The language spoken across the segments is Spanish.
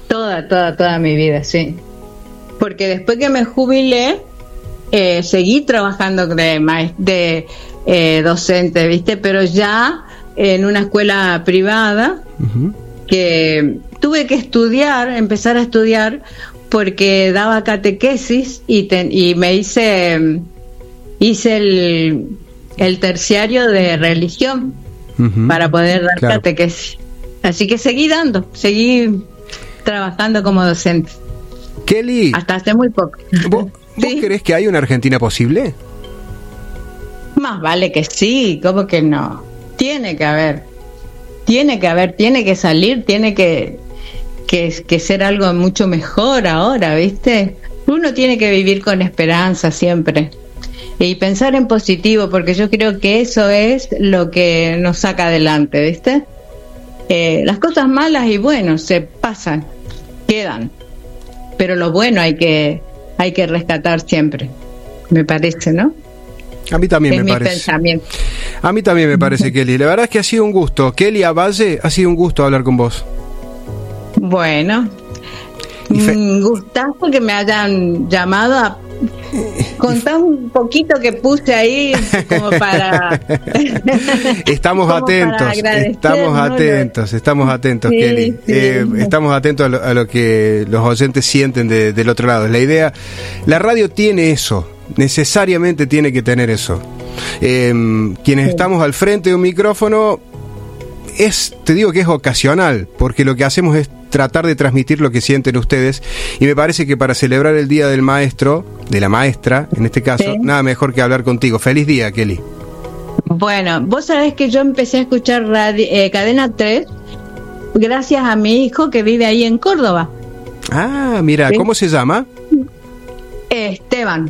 Toda mi vida, sí. Porque después que me jubilé, seguí trabajando de docente, ¿viste? Pero ya en una escuela privada, que tuve que empezar a estudiar, porque daba catequesis y me hice el terciario de religión para poder dar catequesis. Así que seguí trabajando como docente. Kelly, hasta hace muy poco. ¿Vos creés que hay una Argentina posible? Más vale que sí, ¿cómo que no? Tiene que haber, tiene que salir, tiene que ser algo mucho mejor ahora, ¿viste? Uno tiene que vivir con esperanza siempre y pensar en positivo, porque yo creo que eso es lo que nos saca adelante, ¿viste? Las cosas malas y buenos se pasan, quedan, pero lo bueno hay que rescatar siempre, me parece, ¿no? A mí también es me parece. Pensamiento. A mí también me parece, Kelly. La verdad es que ha sido un gusto. Kelly Avalle, ha sido un gusto hablar con vos. Bueno, un gustazo que me hayan llamado a contar un poquito que puse ahí como para... Estamos atentos, Kelly. Estamos atentos a lo que los oyentes sienten del otro lado. La idea, la radio tiene eso, necesariamente tiene que tener eso. Quienes estamos al frente de un micrófono, te digo que es ocasional, porque lo que hacemos es tratar de transmitir lo que sienten ustedes, y me parece que para celebrar el Día del Maestro, de la maestra, en este caso, nada mejor que hablar contigo. Feliz día, Kelly. Bueno, vos sabés que yo empecé a escuchar Cadena 3 gracias a mi hijo que vive ahí en Córdoba. Ah, mira, ¿cómo se llama? Esteban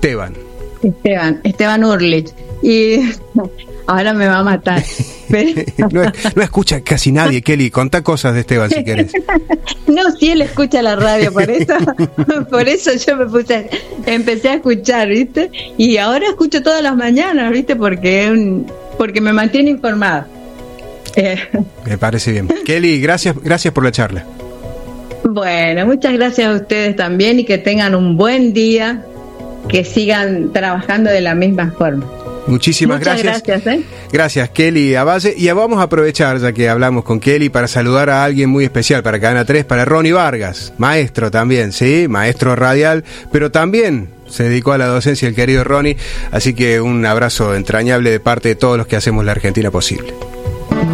Urlich. Y ahora me va a matar. No escucha casi nadie, Kelly. Contá cosas de Esteban si querés. No, sí, él escucha la radio, por eso yo empecé a escuchar, ¿viste? Y ahora escucho todas las mañanas, ¿viste? Porque me mantiene informada. Me parece bien. Kelly, gracias por la charla. Bueno, muchas gracias a ustedes también, y que tengan un buen día, que sigan trabajando de la misma forma. Muchísimas gracias. Gracias, Kelly Avalle. Y vamos a aprovechar, ya que hablamos con Kelly, para saludar a alguien muy especial para Cadena 3, para Ronnie Vargas, maestro también, ¿sí? Maestro radial, pero también se dedicó a la docencia el querido Ronnie. Así que un abrazo entrañable de parte de todos los que hacemos la Argentina posible.